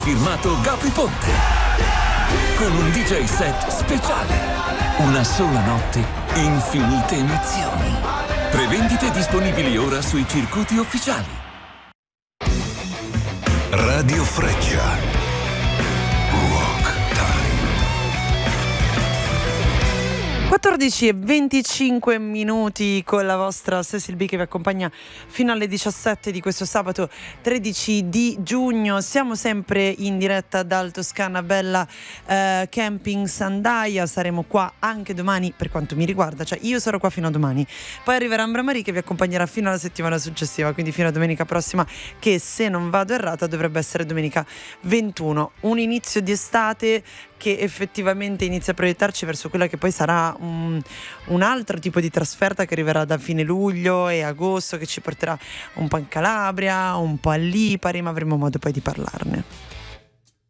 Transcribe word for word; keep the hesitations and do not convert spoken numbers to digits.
Firmato Gabri Ponte. Con un D J set speciale. Una sola notte, infinite emozioni. Prevendite disponibili ora sui circuiti ufficiali. Radio Freccia. Rock Time. quattordici e venticinque minuti con la vostra Cecil B che vi accompagna fino alle diciassette di questo sabato tredici di giugno. Siamo sempre in diretta dal Toscana Bella eh, Camping Sandaia. Saremo qua anche domani per quanto mi riguarda, cioè io sarò qua fino a domani, poi arriverà Ambra Marie che vi accompagnerà fino alla settimana successiva, quindi fino a domenica prossima, che se non vado errata dovrebbe essere domenica ventuno. Un inizio di estate che effettivamente inizia a proiettarci verso quella che poi sarà un, un altro tipo di trasferta che arriverà da fine luglio e agosto, che ci porterà un po' in Calabria, un po' a Lipari, ma avremo modo poi di parlarne.